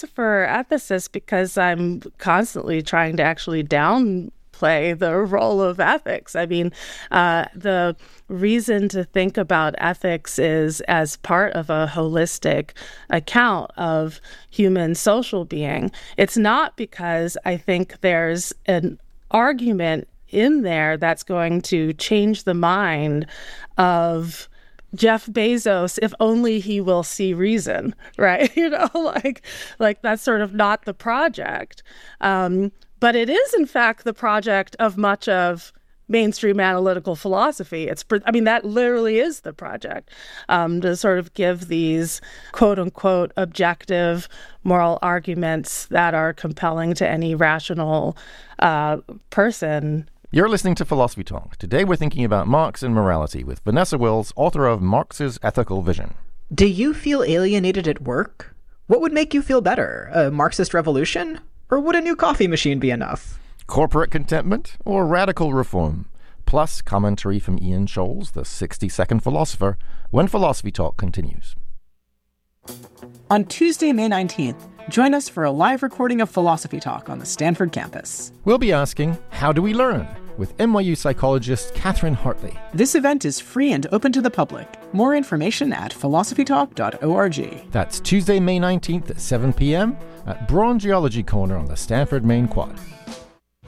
philosopher ethicist because I'm constantly trying to actually downplay the role of ethics. I mean, the reason to think about ethics is as part of a holistic account of human social being. It's not because I think there's an argument in there that's going to change the mind of Jeff Bezos, if only he will see reason, right? Like that's sort of not the project. But it is, in fact, the project of much of mainstream analytical philosophy. That literally is the project, to sort of give these quote unquote objective moral arguments that are compelling to any rational person. You're listening to Philosophy Talk. Today we're thinking about Marx and morality with Vanessa Wills, author of Marx's Ethical Vision. Do you feel alienated at work? What would make you feel better? A Marxist revolution? Or would a new coffee machine be enough? Corporate contentment or radical reform? Plus commentary from Ian Scholes, the 60-second philosopher, when Philosophy Talk continues. On Tuesday, May 19th, join us for a live recording of Philosophy Talk on the Stanford campus. We'll be asking, how do we learn? With NYU psychologist Catherine Hartley. This event is free and open to the public. More information at philosophytalk.org. That's Tuesday, May 19th at 7 p.m. at Braun Geology Corner on the Stanford Main Quad.